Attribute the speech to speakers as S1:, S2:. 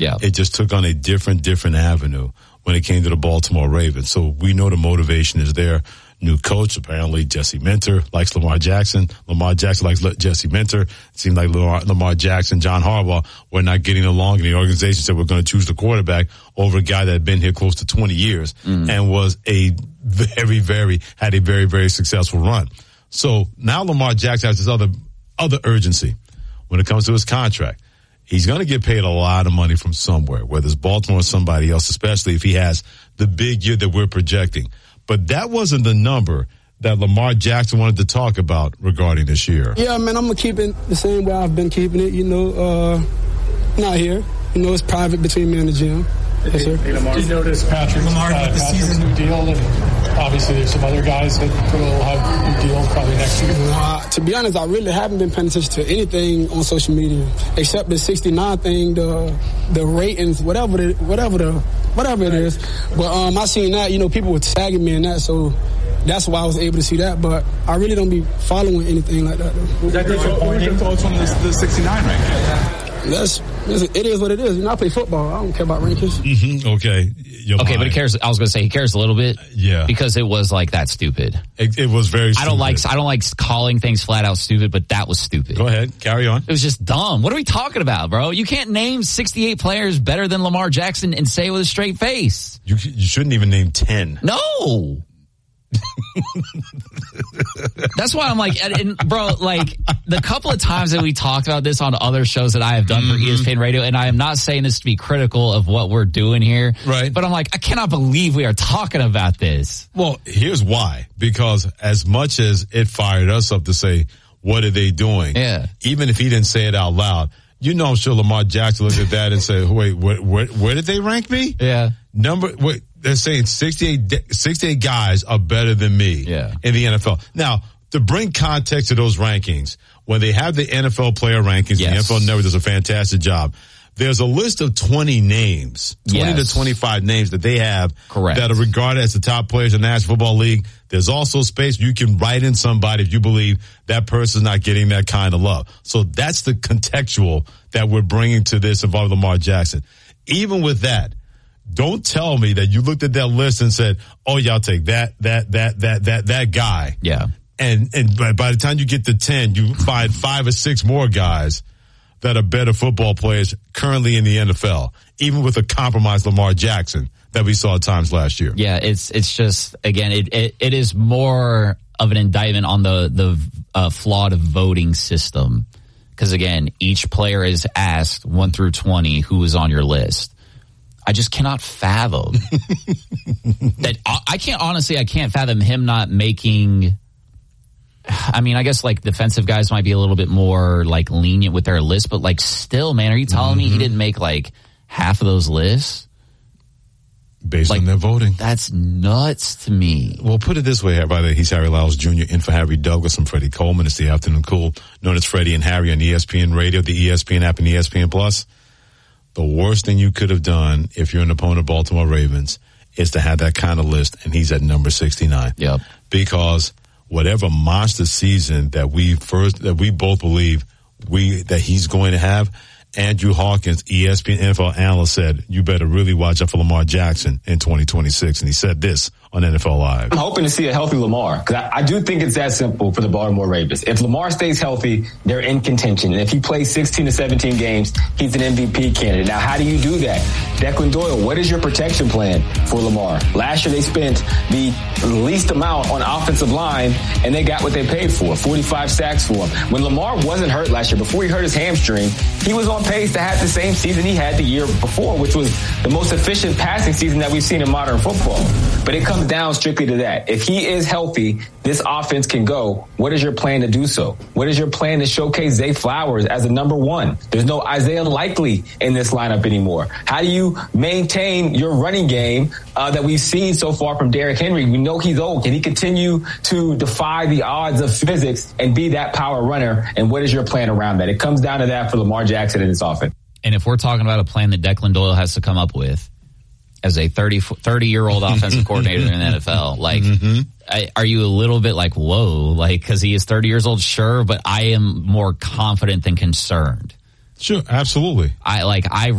S1: Yeah.
S2: It just took on a different avenue when it came to the Baltimore Ravens. So we know the motivation is there. New coach, apparently Jesse Minter likes Lamar Jackson. Lamar Jackson likes Jesse Minter. It seemed like Lamar Jackson, John Harbaugh were not getting along, and the organization said we're going to choose the quarterback over a guy that had been here close to 20 years and was had a very, very successful run. So now Lamar Jackson has this other urgency when it comes to his contract. He's going to get paid a lot of money from somewhere, whether it's Baltimore or somebody else, especially if he has the big year that we're projecting. But that wasn't the number that Lamar Jackson wanted to talk about regarding this year.
S3: Yeah, man, I'm going to keep it the same way I've been keeping it, not here. It's private between me and the gym. Yes, sir.
S4: Did you notice Patrick's new deal? And obviously, there's some other guys that will have new deals probably next year.
S3: To be honest, I really haven't been paying attention to anything on social media except the 69 thing, the ratings, whatever it is. But I seen that, people were tagging me in that, so that's why I was able to see that. But I really don't be following anything like that, though.
S4: Is that disappointing? Thoughts on the 69 ranking?
S3: It is what it is. I play football. I don't care about rankings.
S2: Mm-hmm. Okay.
S1: Okay, but he cares. I was going to say he cares a little bit.
S2: Yeah.
S1: Because it was like that stupid.
S2: It was very stupid.
S1: I don't like calling things flat out stupid, but that was stupid.
S2: Go ahead. Carry on.
S1: It was just dumb. What are we talking about, bro? You can't name 68 players better than Lamar Jackson and say it with a straight face.
S2: You shouldn't even name 10.
S1: No. That's why I'm like, bro, like the couple of times that we talked about this on other shows that I have done for ESPN Radio, and I am not saying this to be critical of what we're doing here,
S2: right?
S1: But I'm like, I cannot believe we are talking about this.
S2: Well, here's why. Because as much as it fired us up to say, what are they doing?
S1: Yeah.
S2: Even if he didn't say it out loud, I'm sure Lamar Jackson looked at that and said, wait, where did they rank me?
S1: Yeah.
S2: They're saying 68 guys are better than me in the NFL. Now, to bring context to those rankings, when they have the NFL player rankings, the NFL Network does a fantastic job. There's a list of 20 names, 20 to 25 names that they have that are regarded as the top players in the National Football League. There's also space you can write in somebody if you believe that person's not getting that kind of love. So that's the contextual that we're bringing to this involving Lamar Jackson. Even with that, don't tell me that you looked at that list and said, oh, yeah, I'll take that guy.
S1: Yeah.
S2: And by the time you get to 10, you find 5 or 6 more guys that are better football players currently in the NFL, even with a compromised Lamar Jackson that we saw at times last year.
S1: Yeah, it's just, again, it is more of an indictment on the flawed voting system. Because, again, each player is asked 1 through 20 who is on your list. I just cannot fathom that. I can't fathom him not making. I mean, I guess like defensive guys might be a little bit more like lenient with their list, but like still, man, are you telling me he didn't make like half of those lists?
S2: Based on their voting.
S1: That's nuts to me.
S2: Well, put it this way, everybody. He's Harry Lyles Jr. in for Harry Douglas and Freddie Coleman. It's the Afternoon Cool, known as Freddie and Harry on ESPN Radio, the ESPN app, and ESPN Plus. The worst thing you could have done if you're an opponent of Baltimore Ravens is to have that kind of list, and he's at number 69.
S1: Yep.
S2: Because whatever monster season that we both believe that he's going to have, Andrew Hawkins, ESPN NFL analyst, said, you better really watch out for Lamar Jackson in 2026. And he said this on NFL Live.
S5: I'm hoping to see a healthy Lamar, because I do think it's that simple for the Baltimore Ravens. If Lamar stays healthy, they're in contention. And if he plays 16 to 17 games, he's an MVP candidate. Now, how do you do that? Declan Doyle, what is your protection plan for Lamar? Last year, they spent the least amount on offensive line, and they got what they paid for, 45 sacks for him. When Lamar wasn't hurt last year, before he hurt his hamstring, he was on pace to have the same season he had the year before, which was the most efficient passing season that we've seen in modern football. But it comes down strictly to that. If he is healthy, this offense can go. What is your plan to do so? What is your plan to showcase Zay Flowers as a number one? There's no Isaiah Likely in this lineup anymore. How do you maintain your running game that we've seen so far from Derrick Henry? We know he's old. Can he continue to defy the odds of physics and be that power runner? And what is your plan around that? It comes down to that for Lamar Jackson and this offense.
S1: And if we're talking about a plan that Declan Doyle has to come up with as a 30-year-old offensive coordinator in the NFL, like, are you a little bit like, whoa, like, because he is 30 years old? Sure, but I am more confident than concerned.
S2: Sure, absolutely.
S1: I